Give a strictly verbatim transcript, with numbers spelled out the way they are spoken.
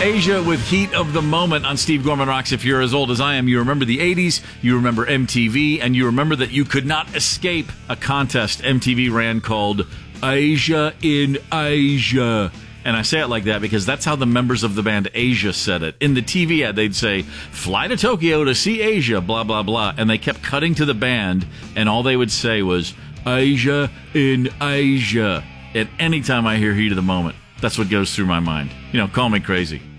Asia with Heat of the Moment on Steve Gorman Rocks. If you're as old as I am, you remember the eighties, you remember M T V, and you remember that you could not escape a contest M T V ran called Asia in Asia. And I say it like that because that's how the members of the band Asia said it. In the T V ad, they'd say, fly to Tokyo to see Asia, blah, blah, blah. And they kept cutting to the band, and all they would say was, Asia in Asia. At any time I hear Heat of the Moment, that's what goes through my mind. You know, call me crazy.